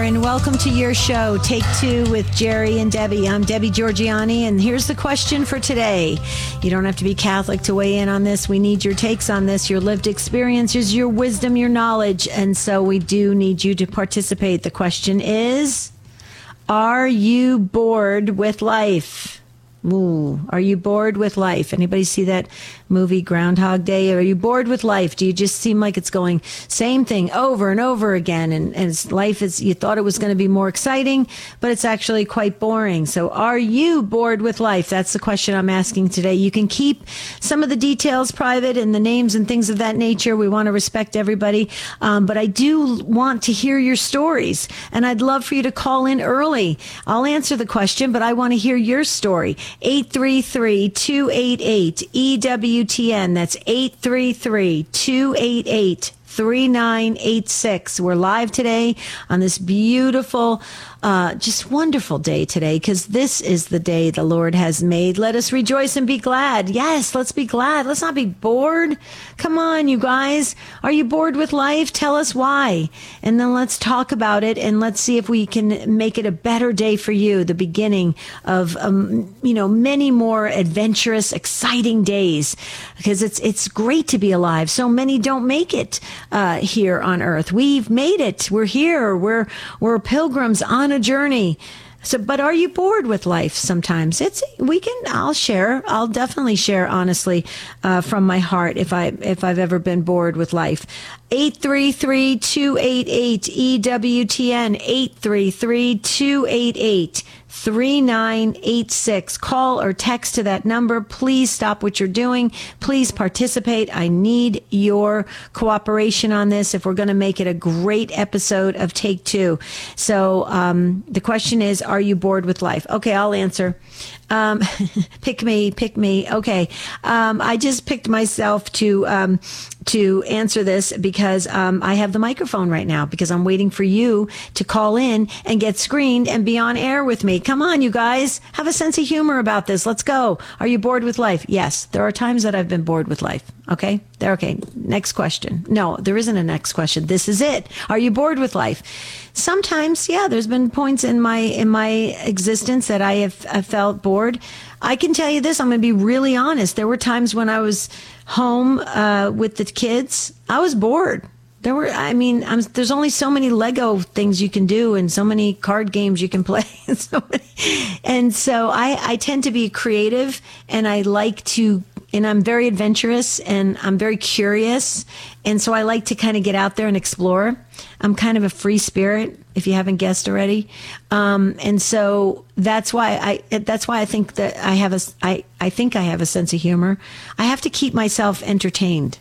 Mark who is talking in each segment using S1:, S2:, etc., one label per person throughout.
S1: and welcome to your show, Take Two with Jerry and Debbie. I'm Debbie Georgiani, and here's the question for today. You don't have to be Catholic to weigh in on this. We need your takes on this, your lived experiences, your wisdom, your knowledge, and so we do need you to participate. The question is, are you bored with life? Ooh, are you bored with life? Anybody see that movie Groundhog Day? Are you bored with life? Do you just seem like it's going same thing over and over again? And life is, you thought it was going to be more exciting, but it's actually quite boring. So are you bored with life? That's the question I'm asking today. You can keep some of the details private and the names and things of that nature. We want to respect everybody. But I do want to hear your stories, and I'd love for you to call in early. I'll answer the question, but I want to hear your story. 833-288-EWTN. That's 833-288-3986. We're live today on this beautiful, just wonderful day today, because this is the day the Lord has made. Let us rejoice and be glad. Yes, let's be glad. Let's not be bored. Come on, you guys. Are you bored with life? Tell us why. And then let's talk about it, and let's see if we can make it a better day for you, the beginning of, many more adventurous, exciting days, because it's great to be alive. So many don't make it here on earth. We've made it. We're here. We're pilgrims on a journey. So, but are you bored with life sometimes? I'll definitely share honestly, from my heart if I've ever been bored with life. 833-288-EWTN, 833-288-3986. Call or text to that number. Please stop what you're doing. Please participate. I need your cooperation on this if we're going to make it a great episode of Take Two. So the question is, are you bored with life? Okay, I'll answer. Pick me. Okay. I just picked myself to answer this because I have the microphone right now, because I'm waiting for you to call in and get screened and be on air with me. Come on, you guys. Have a sense of humor about this. Let's go. Are you bored with life? Yes. There are times that I've been bored with life. Okay? Okay. Next question. No, there isn't a next question. This is it. Are you bored with life? Sometimes, yeah, there's been points in my existence that I have felt bored. I can tell you this. I'm going to be really honest. There were times when I was home with the kids. I was bored. There's only so many Lego things you can do and so many card games you can play. And so I tend to be creative, and and I'm very adventurous, and I'm very curious. And so I like to kind of get out there and explore. I'm kind of a free spirit, if you haven't guessed already. And so that's why I think that I have a sense of humor. I have to keep myself entertained.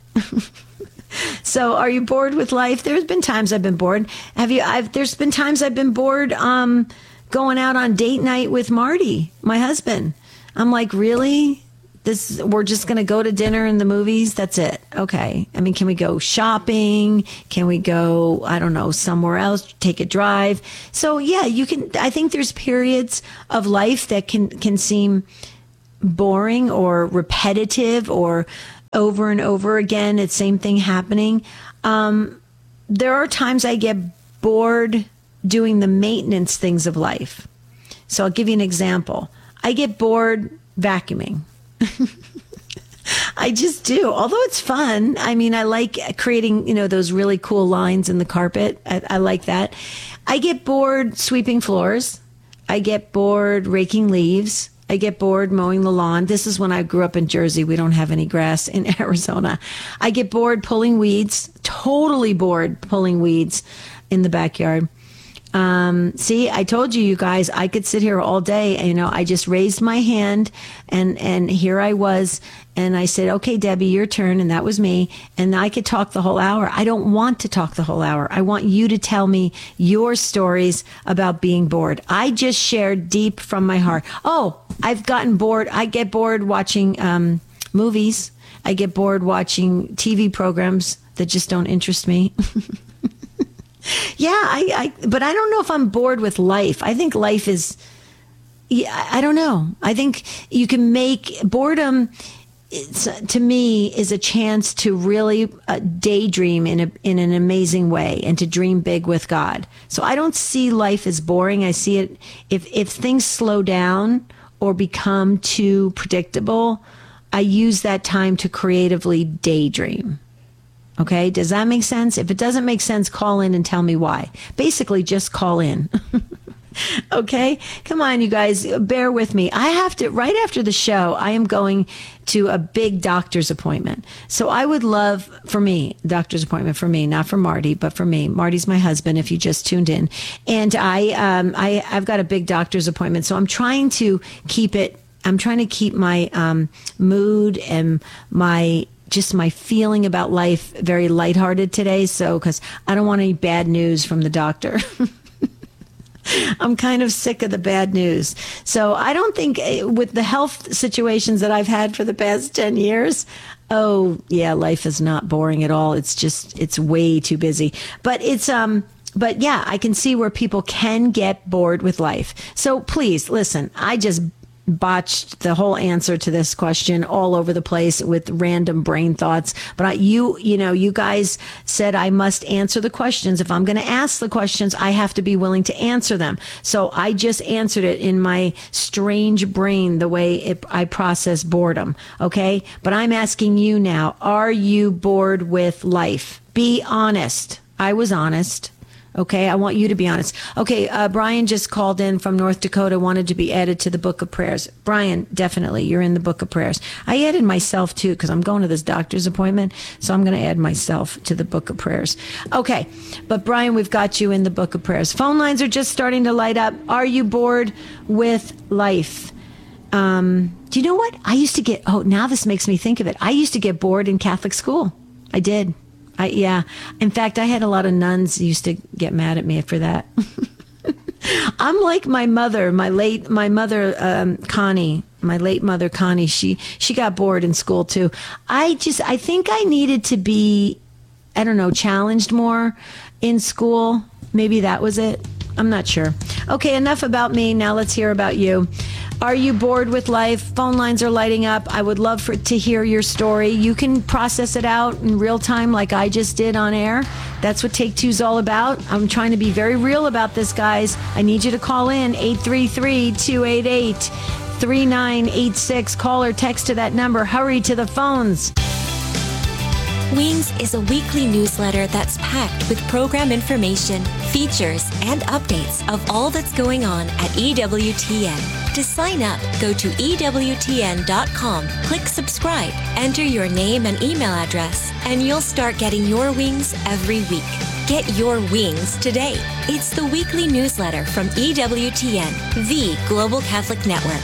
S1: So are you bored with life? There's been times I've been bored. There's been times I've been bored going out on date night with Marty, my husband. I'm like, really? We're just going to go to dinner and the movies? That's it. Okay. I mean, can we go shopping? Can we go, I don't know, somewhere else, take a drive? So yeah, I think there's periods of life that can seem boring or repetitive or over and over again, it's same thing happening. There are times I get bored doing the maintenance things of life. So I'll give you an example. I get bored vacuuming. I just do. Although it's fun. I mean, I like creating, those really cool lines in the carpet. I like that. I get bored sweeping floors. I get bored raking leaves. I get bored mowing the lawn. This is when I grew up in Jersey. We don't have any grass in Arizona. I get bored pulling weeds. Totally bored pulling weeds in the backyard. See, I told you guys, I could sit here all day. I just raised my hand and here I was. And I said, okay, Debbie, your turn. And that was me. And I could talk the whole hour. I don't want to talk the whole hour. I want you to tell me your stories about being bored. I just shared deep from my heart. Oh, I've gotten bored. I get bored watching movies. I get bored watching TV programs that just don't interest me. Yeah, but I don't know if I'm bored with life. I think life is, I don't know. I think you can make boredom to me, is a chance to really daydream in an amazing way and to dream big with God. So I don't see life as boring. I see it, if things slow down or become too predictable, I use that time to creatively daydream. Okay, does that make sense? If it doesn't make sense, call in and tell me why. Basically, just call in. Okay, come on, you guys, bear with me. I have to, right after the show, I am going to a big doctor's appointment. So I would love, for me, doctor's appointment for me, not for Marty, but for me. Marty's my husband, if you just tuned in. And I've got a big doctor's appointment. So I'm trying to keep my mood and my feeling about life very lighthearted today. So, because I don't want any bad news from the doctor. I'm kind of sick of the bad news. So I don't think, with the health situations that I've had for the past 10 years, oh yeah, life is not boring at all. It's way too busy. But but yeah, I can see where people can get bored with life. So please listen, I just botched the whole answer to this question all over the place with random brain thoughts. But you guys said I must answer the questions. If I'm going to ask the questions, I have to be willing to answer them. So I just answered it in my strange brain, the way I process boredom. Okay. But I'm asking you now, are you bored with life? Be honest. I was honest. Okay, I want you to be honest. Okay, Brian just called in from North Dakota, wanted to be added to the Book of Prayers. Brian, definitely, you're in the Book of Prayers. I added myself too, because I'm going to this doctor's appointment, so I'm going to add myself to the Book of Prayers. Okay, but Brian, we've got you in the Book of Prayers. Phone lines are just starting to light up. Are you bored with life? Do you know what? I used to get, now this makes me think of it. I used to get bored in Catholic school. I did. Yeah. In fact, I had a lot of nuns used to get mad at me for that. I'm like my mother, my late mother, Connie. She got bored in school too. I think I needed to be, challenged more in school. Maybe that was it. I'm not sure. Okay, enough about me. Now let's hear about you. Are you bored with life? Phone lines are lighting up. I would love to hear your story. You can process it out in real time like I just did on air. That's what Take Two's all about. I'm trying to be very real about this, guys. I need you to call in 833-288-3986. Call or text to that number. Hurry to the phones.
S2: Wings is a weekly newsletter that's packed with program information, features, and updates of all that's going on at EWTN. To sign up, go to EWTN.com, click subscribe, enter your name and email address, and you'll start getting your wings every week. Get your wings today. It's the weekly newsletter from EWTN, the Global Catholic Network.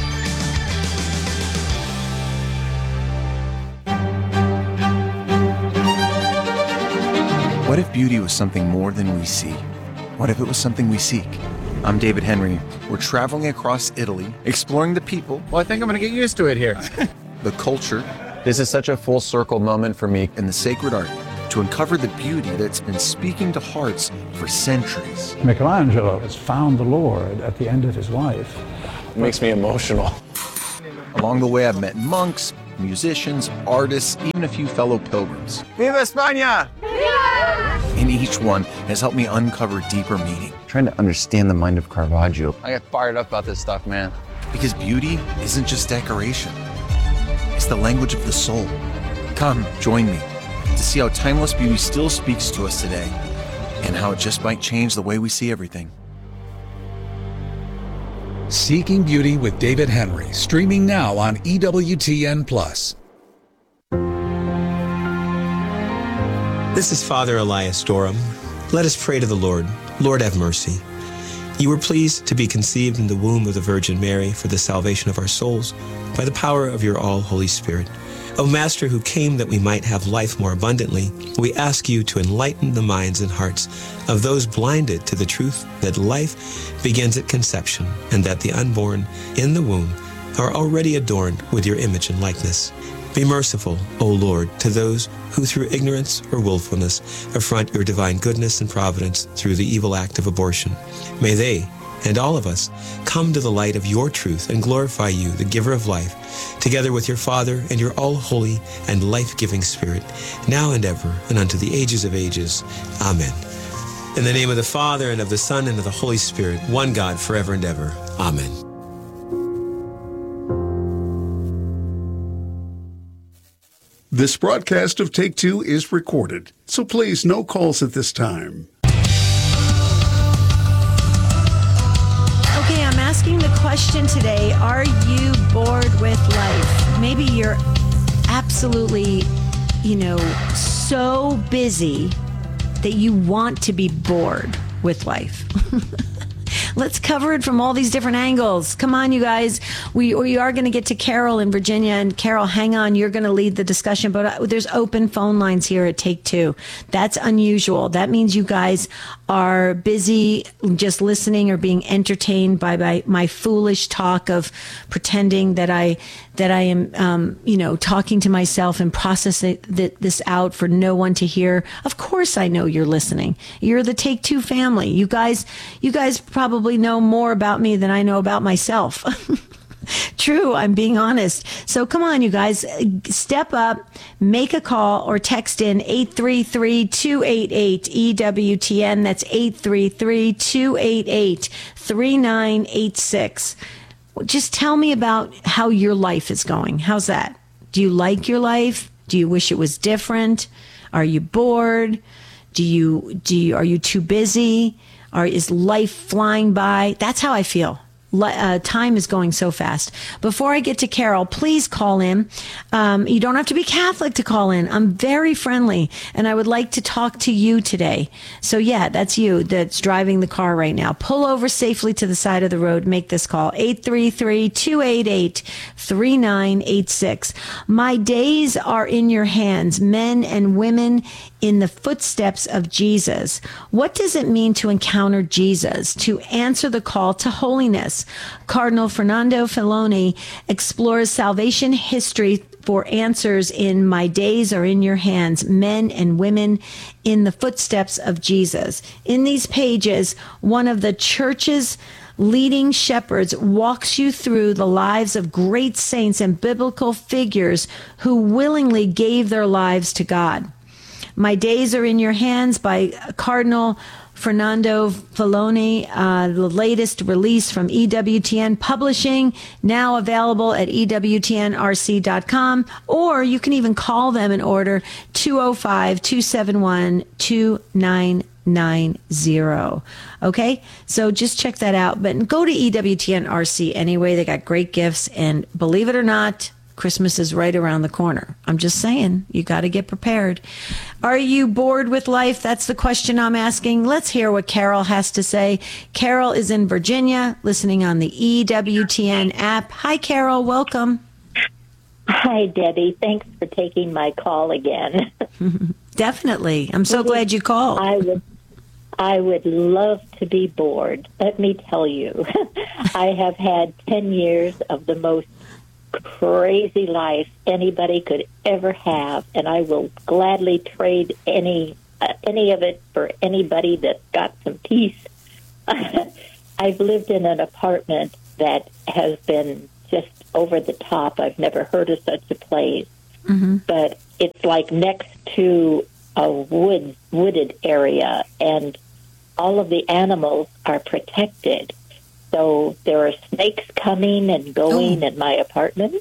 S3: What if beauty was something more than we see? What if it was something we seek? I'm David Henry. We're traveling across Italy, exploring the people.
S4: Well, I think I'm going to get used to it here.
S3: The culture.
S4: This is such a full circle moment for me.
S3: And the sacred art to uncover the beauty that's been speaking to hearts for centuries.
S5: Michelangelo has found the Lord at the end of his life.
S4: It makes me emotional.
S3: Along the way, I've met monks, musicians, artists, even a few fellow pilgrims.
S4: Viva España!
S3: And each one has helped me uncover deeper meaning.
S6: Trying to understand the mind of Caravaggio.
S4: I get fired up about this stuff, man.
S3: Because beauty isn't just decoration. It's the language of the soul. Come, join me to see how timeless beauty still speaks to us today and how it just might change the way we see everything.
S7: Seeking Beauty with David Henry, streaming now on EWTN+.
S8: This is Father Elias Durham. Let us pray to the Lord. Lord, have mercy. You were pleased to be conceived in the womb of the Virgin Mary for the salvation of our souls by the power of your all-Holy Spirit. O Master, who came that we might have life more abundantly, we ask you to enlighten the minds and hearts of those blinded to the truth that life begins at conception and that the unborn in the womb are already adorned with your image and likeness. Be merciful, O Lord, to those who through ignorance or willfulness affront your divine goodness and providence through the evil act of abortion. May they, and all of us come to the light of your truth and glorify you, the giver of life, together with your Father and your all-holy and life-giving Spirit, now and ever, and unto the ages of ages. Amen. In the name of the Father, and of the Son, and of the Holy Spirit, one God, forever and ever. Amen.
S9: This broadcast of Take Two is recorded, so please no calls at this time.
S1: Okay, I'm asking the question today, are you bored with life? Maybe you're absolutely, so busy that you want to be bored with life. Let's cover it from all these different angles. Come on, you guys. We are going to get to Carol in Virginia. And Carol, hang on. You're going to lead the discussion. But there's open phone lines here at Take Two. That's unusual. That means you guys are busy just listening or being entertained by my foolish talk of pretending that I am, talking to myself and processing this out for no one to hear. Of course, I know you're listening. You're the Take Two family. You guys probably know more about me than I know about myself. True, I'm being honest. So come on, you guys, step up, make a call or text in 833-288-EWTN. That's 833-288-3986. Just tell me about how your life is going. How's that? Do you like your life? Do you wish it was different? Are you bored? Are you too busy? Is life flying by? That's how I feel. Time is going so fast. Before I get to Carol, please call in. You don't have to be Catholic to call in. I'm very friendly, and I would like to talk to you today. So yeah, that's you that's driving the car right now. Pull over safely to the side of the road. Make this call. 833-288-3986. My days are in your hands, men and women in the footsteps of Jesus. What does it mean to encounter Jesus, to answer the call to holiness? Cardinal Fernando Filoni explores salvation history for answers in My Days Are in Your Hands, Men and Women in the Footsteps of Jesus. In these pages, one of the church's leading shepherds walks you through the lives of great saints and biblical figures who willingly gave their lives to God. My Days Are in Your Hands by Cardinal Fernando Filoni, the latest release from EWTN Publishing, now available at EWTNRC.com, or you can even call them and order 205-271-2990. Okay, so just check that out. But go to EWTNRC anyway. They got great gifts, and believe it or not, Christmas is right around the corner. I'm just saying, you got to get prepared. Are you bored with life? That's the question I'm asking. Let's hear what Carol has to say. Carol is in Virginia, listening on the EWTN app. Hi, Carol. Welcome.
S10: Hi, Debbie. Thanks for taking my call again.
S1: Definitely. I'm so glad you called.
S10: I would love to be bored. Let me tell you, I have had 10 years of the most crazy life anybody could ever have, and I will gladly trade any of it for anybody that's got some peace. I've lived in an apartment that has been just over the top. I've never heard of such a place, but it's like next to a wooded area, and all of the animals are protected. So there are snakes coming and going in my apartment.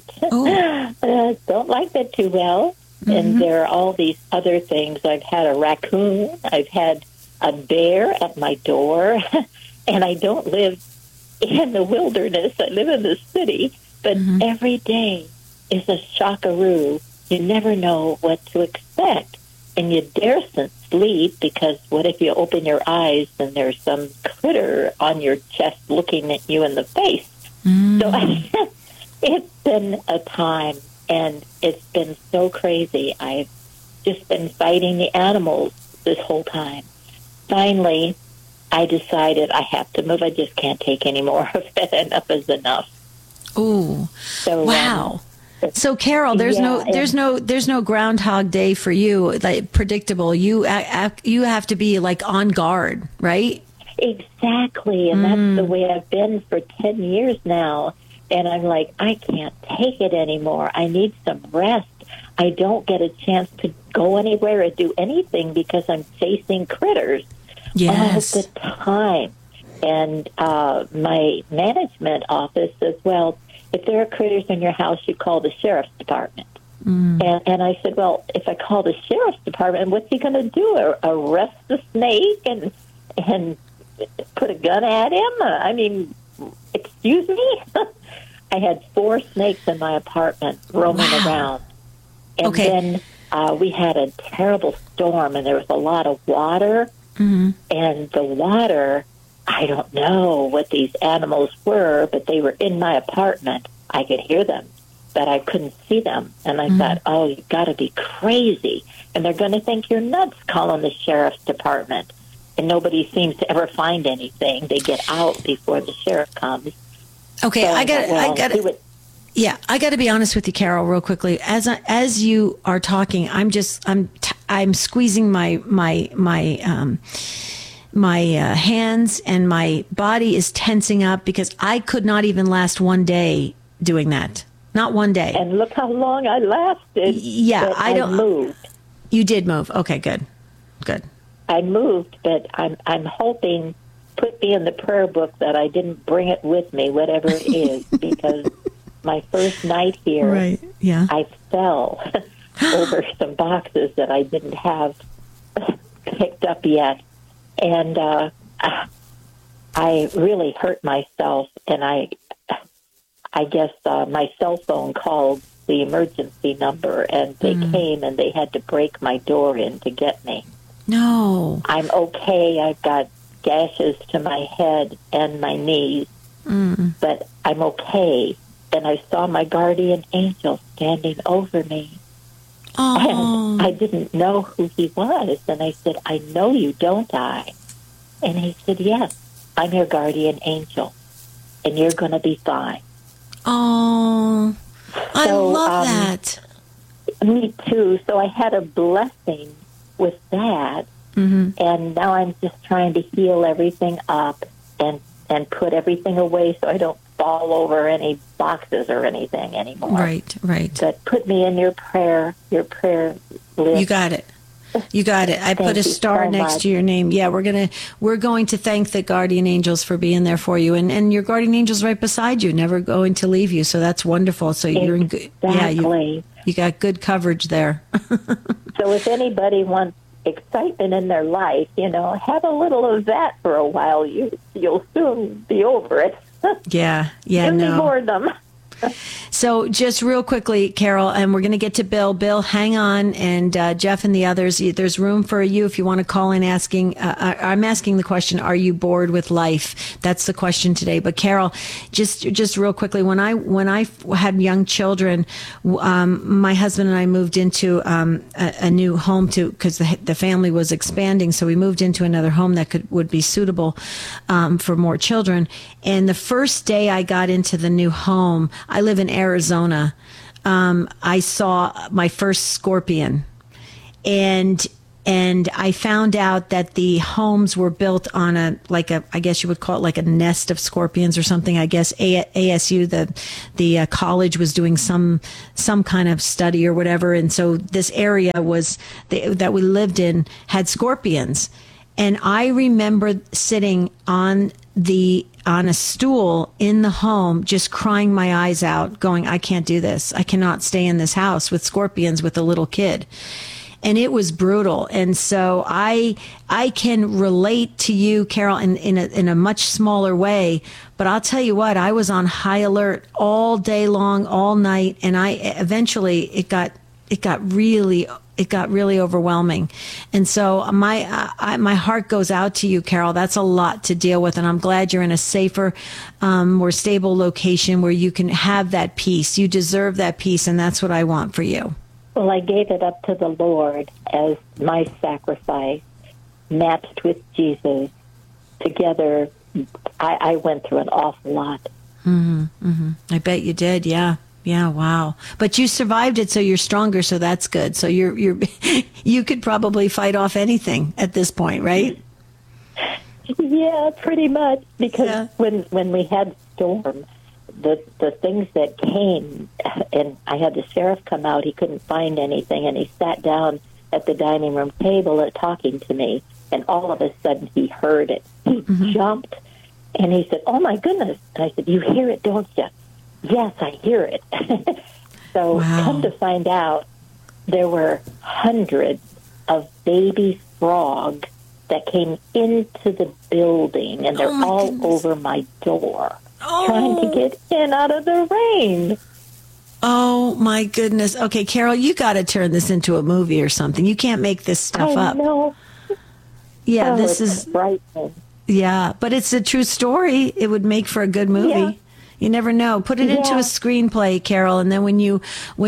S10: Don't like that too well. And there are all these other things. I've had a raccoon. I've had a bear at my door. And I don't live in the wilderness. I live in the city. But every day is a shockaroo. You never know what to expect. And you daresn't sleep, because what if you open your eyes and there's some critter on your chest looking at you in the face? So it's been a time, and it's been so crazy. I've just been fighting the animals this whole time. Finally, I decided I have to move. I just can't take any more of it. Enough is enough.
S1: Ooh.
S10: So,
S1: wow. So Carol, there's no Groundhog Day for you, like predictable. You have to be like on guard, right?
S10: Exactly. And that's the way I've been for 10 years now. And I'm like, I can't take it anymore. I need some rest. I don't get a chance to go anywhere or do anything because I'm chasing critters all the time. And my management office says, well, if there are critters in your house, you call the sheriff's department. And I said, well, if I call the sheriff's department, what's he going to do? Arrest the snake and put a gun at him? I mean, excuse me? I had 4 snakes in my apartment roaming around. And then we had a terrible storm, and there was a lot of water. And the water, I don't know what these animals were, but they were in my apartment. I could hear them, but I couldn't see them. And I thought, oh, you've got to be crazy. And they're going to think you're nuts calling the sheriff's department. And nobody seems to ever find anything. They get out before the sheriff comes.
S1: Okay,
S10: So
S1: I got to be honest with you, Carol, real quickly. As you are talking, I'm squeezing my hands, and my body is tensing up because I could not even last one day doing that. Not one day.
S10: And look how long I lasted.
S1: Yeah, I
S10: moved.
S1: You did move. Okay, good.
S10: I moved, but I'm hoping, put me in the prayer book that I didn't bring it with me, whatever it is, because my first night here, I fell over some boxes that I didn't have picked up yet. And I really hurt myself, and I guess my cell phone called the emergency number, and they came, and they had to break my door in to get me.
S1: No.
S10: I'm okay. I've got gashes to my head and my knees, but I'm okay. And I saw my guardian angel standing over me. And I didn't know who he was. And I said, I know you, don't I? And he said, yes, I'm your guardian angel, and you're going to be fine.
S1: Oh, I love that.
S10: Me too. So I had a blessing with that. And now I'm just trying to heal everything up and put everything away so I don't fall over any boxes or anything anymore.
S1: Right.
S10: But put me in your prayer list.
S1: You got it. I put a star next to your name. Yeah, we're going to thank the guardian angels for being there for you, and your guardian angel's right beside you, never going to leave you. So that's wonderful. So you're in good. Yeah, you got good coverage there.
S10: So if anybody wants excitement in their life, have a little of that for a while. You'll soon be over it.
S1: Yeah,
S10: no. Boredom.
S1: So just real quickly, Carol, and we're going to get to Bill. Bill, hang on, and Jeff and the others, there's room for you if you want to call in asking. I'm asking the question, are you bored with life? That's the question today. But Carol, just real quickly, when I had young children, my husband and I moved into a new home because the family was expanding. So we moved into another home that would be suitable for more children. And the first day I got into the new home, I live in Arizona. I saw my first scorpion, and I found out that the homes were built on I guess you would call it like a nest of scorpions or something. I guess ASU, the college, was doing some kind of study or whatever, and so this area that we lived in had scorpions. And I remember sitting on a stool in the home, just crying my eyes out, going, I can't do this. I cannot stay in this house with scorpions with a little kid. And it was brutal. And so I can relate to you, Carol, in a much smaller way. But I'll tell you what, I was on high alert all day long, all night. And eventually it got really overwhelming. And so my heart goes out to you, Carol. That's a lot to deal with. And I'm glad you're in a safer, more stable location where you can have that peace. You deserve that peace. And that's what I want for you.
S10: Well, I gave it up to the Lord as my sacrifice, matched with Jesus. Together, I went through an awful lot.
S1: I bet you did. Yeah. Yeah, wow. But you survived it, so you're stronger, so that's good. So you could probably fight off anything at this point, right?
S10: Yeah, pretty much. Because
S1: Yeah.
S10: when we had storm, the things that came, and I had the sheriff come out, he couldn't find anything, and he sat down at the dining room table talking to me, and all of a sudden he heard it. He jumped, and he said, "Oh, my goodness." And I said, "You hear it, don't you?" "Yes, I hear it." So come to find out, there were hundreds of baby frogs that came into the building, and they're all over my door, trying to get in out of the rain.
S1: Oh, my goodness. Okay, Carol, you got to turn this into a movie or something. You can't make this stuff up.
S10: I know.
S1: Yeah,
S10: Oh,
S1: this
S10: it's
S1: is
S10: frightening.
S1: Yeah, but it's a true story. It would make for a good movie.
S10: Yeah.
S1: You never know. Put it into a screenplay, Carol, and then when you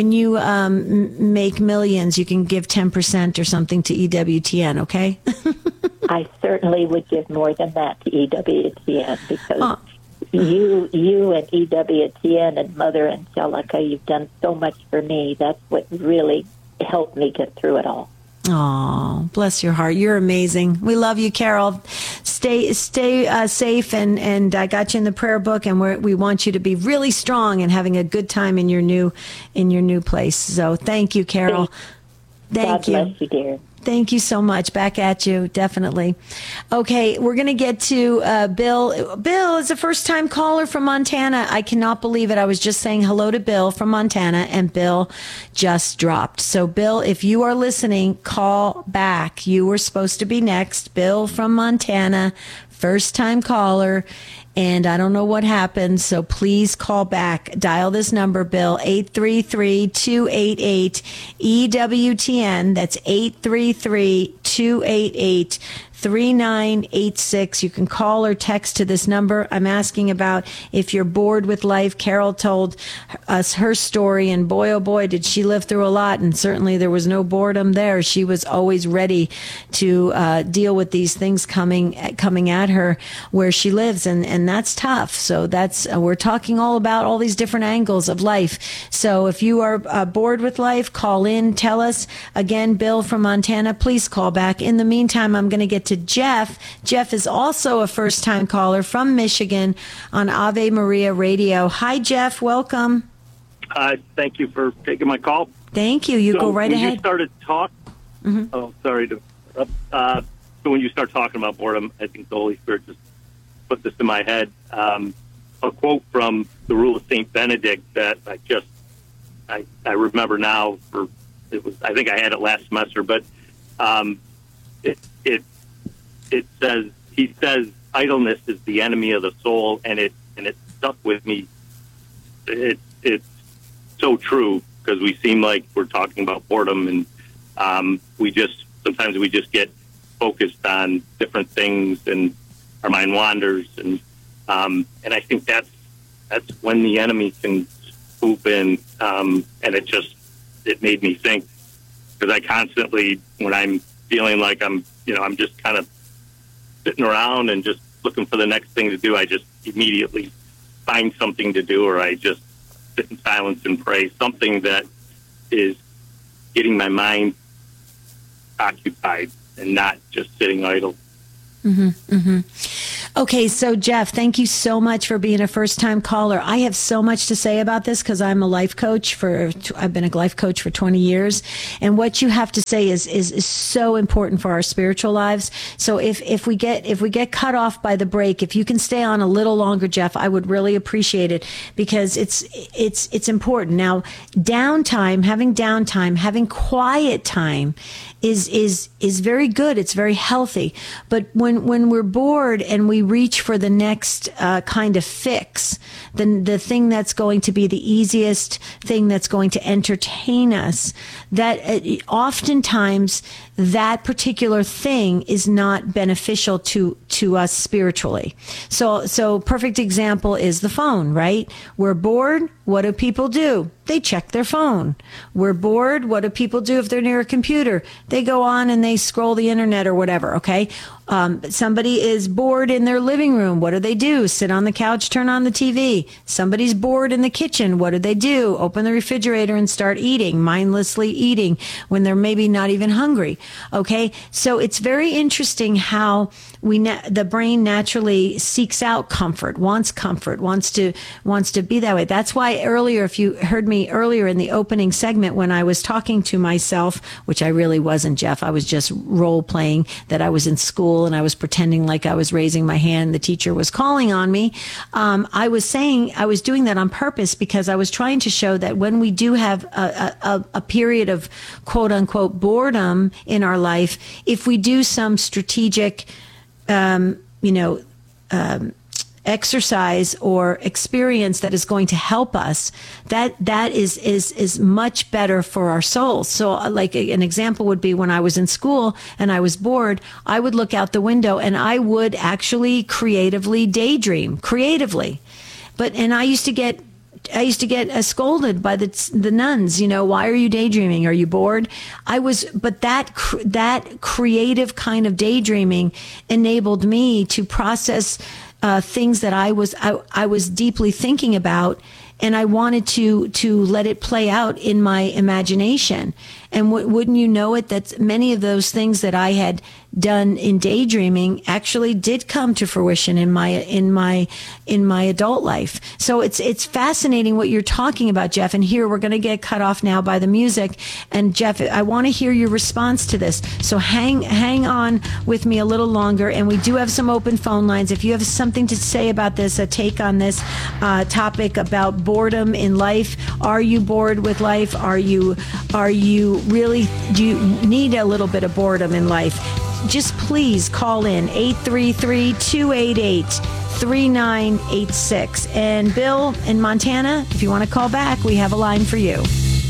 S1: make millions, you can give 10% or something to EWTN. Okay?
S10: I certainly would give more than that to EWTN because you and EWTN and Mother Angelica, you've done so much for me. That's what really helped me get through it all.
S1: Oh, bless your heart. You're amazing. We love you, Carol. Stay safe, and I got you in the prayer book, and we want you to be really strong and having a good time in your new place. So thank you, Carol. Thank you.
S10: God bless you, dear.
S1: Thank you so much. Back at you, definitely. Okay, we're going to get to Bill. Bill is a first-time caller from Montana. I cannot believe it. I was just saying hello to Bill from Montana, and Bill just dropped. So, Bill, if you are listening, call back. You were supposed to be next. Bill from Montana, first-time caller. And I don't know what happened, so please call back. Dial this number, Bill, 833-288-EWTN. That's 833-288-3986. You can call or text to this number. I'm asking about if you're bored with life. Carol told us her story, and boy, oh boy, did she live through a lot, and certainly there was no boredom there. She was always ready to deal with these things coming at her where she lives, and that's tough. So we're talking all about all these different angles of life. So if you are bored with life, call in, tell us. Again, Bill from Montana, please call back. In the meantime, I'm going to get to Jeff. Jeff is also a first-time caller from Michigan on Ave Maria Radio. Hi, Jeff. Welcome.
S11: Thank you for taking my call.
S1: Thank you. You go right ahead.
S11: When you started so when you start talking about boredom, I think the Holy Spirit just put this in my head. A quote from the Rule of St. Benedict that I remember now. I think I had it last semester, but it says, he says, idleness is the enemy of the soul, and it stuck with me. It's so true, because we seem like we're talking about boredom, and sometimes we just get focused on different things, and our mind wanders, and I think that's when the enemy can swoop in, and it made me think, because I constantly, when I'm feeling like I'm just kind of sitting around and just looking for the next thing to do, I just immediately find something to do, or I just sit in silence and pray, something that is getting my mind occupied and not just sitting idle.
S1: Mm-hmm, mm-hmm. Okay, so Jeff, thank you so much for being a first-time caller. I have so much to say about this because I'm a life coach I've been a life coach for 20 years, and what you have to say is so important for our spiritual lives. So if we get cut off by the break, if you can stay on a little longer, Jeff, I would really appreciate it, because it's important. Now, having quiet time is very good. It's very healthy. But when we're bored and we reach for the next kind of fix, the thing that's going to be the easiest thing that's going to entertain us, that oftentimes that particular thing is not beneficial to us spiritually. So perfect example is the phone, right? We're bored. What do people do? They check their phone. We're bored. What do people do if they're near a computer? They go on and they scroll the internet or whatever, okay? Somebody is bored in their living room. What do? Sit on the couch, turn on the TV. Somebody's bored in the kitchen. What do? Open the refrigerator and start eating, mindlessly eating when they're maybe not even hungry. Okay. So it's very interesting how the brain naturally seeks out comfort, wants to be that way. That's why earlier, if you heard me earlier in the opening segment, when I was talking to myself, which I really wasn't, Jeff, I was just role playing that I was in school and I was pretending like I was raising my hand. The teacher was calling on me. I was saying I was doing that on purpose because I was trying to show that when we do have a period of quote unquote boredom in our life, if we do some strategic, exercise or experience that is going to help us, that is much better for our souls. So like an example would be when I was in school and I was bored, I would look out the window and I would actually creatively daydream and I used to get scolded by the nuns. Why are you daydreaming? Are you bored? But that creative kind of daydreaming enabled me to process things that I was deeply thinking about, and I wanted to let it play out in my imagination. And wouldn't you know it, that many of those things that I had done in daydreaming actually did come to fruition in my adult life. So it's fascinating what you're talking about, Jeff. And here we're going to get cut off now by the music. And Jeff, I want to hear your response to this. So hang on with me a little longer. And we do have some open phone lines. If you have something to say about this, a take on this topic about boredom in life, are you bored with life? Are you really, do you need a little bit of boredom in life? Just please call in 833-288-3986. And Bill in Montana, if you want to call back, we have a line for you.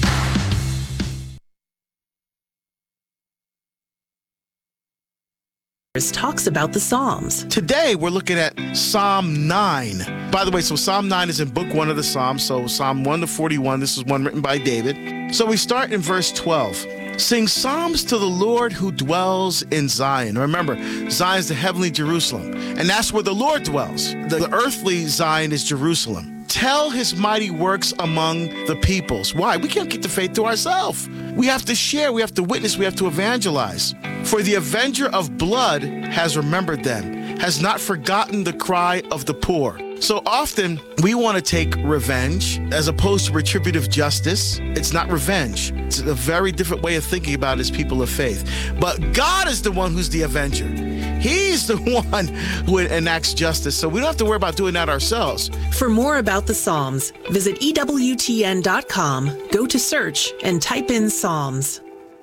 S12: Talks about the Psalms.
S13: Today we're looking at Psalm 9. By the way, so Psalm 9 is in book 1 of the Psalms, so Psalm 1 to 41, this is one written by David. So we start in verse 12. Sing psalms to the Lord who dwells in Zion. Remember, Zion is the heavenly Jerusalem, and that's where the Lord dwells. The earthly Zion is Jerusalem. Tell his mighty works among the peoples. Why? We can't keep the faith to ourselves. We have to share, we have to witness, we have to evangelize. For the avenger of blood has remembered them, has not forgotten the cry of the poor. So often we want to take revenge as opposed to retributive justice. It's not revenge. It's a very different way of thinking about it as people of faith. But God is the one who's the avenger. He's the one who enacts justice. So we don't have to worry about doing that ourselves.
S12: For more about the Psalms, visit EWTN.com, go to search, and type in Psalms.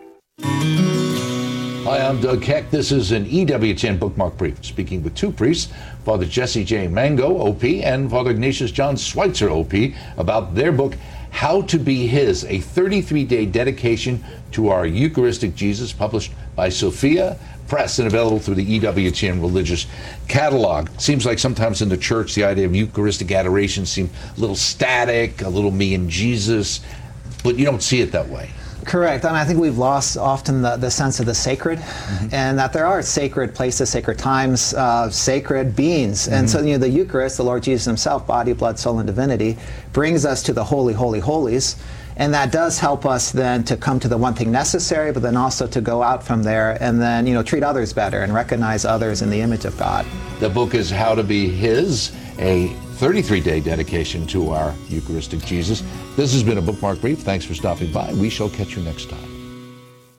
S14: Hi, I'm Doug Keck. This is an EWTN Bookmark Brief, speaking with two priests, Father Jesse J. Mango, OP, and Father Ignatius John Schweitzer, OP, about their book, How to Be His, a 33-day dedication to our Eucharistic Jesus, published by Sophia Press and available through the EWTN Religious Catalog. Seems like sometimes in the church, the idea of Eucharistic adoration seems a little static, a little me and Jesus, but you don't see it that way.
S15: Correct. And I think we've lost often the sense of the sacred, and that there are sacred places, sacred times, sacred beings. And so, the Eucharist, the Lord Jesus himself, body, blood, soul, and divinity, brings us to the holy, holy, holies. And that does help us then to come to the one thing necessary, but then also to go out from there and then, treat others better and recognize others in the image of God.
S14: The book is How to Be His, a 33-day dedication to our Eucharistic Jesus. This has been a Bookmark Brief. Thanks for stopping by. We shall catch you next time.